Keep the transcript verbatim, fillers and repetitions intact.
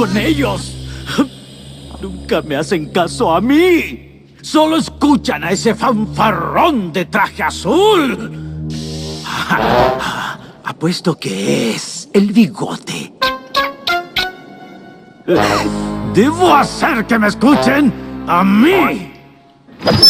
con ellos. Nunca me hacen caso a mí. Solo escuchan a ese fanfarrón de traje azul. Apuesto que es el bigote. Debo hacer que me escuchen a mí.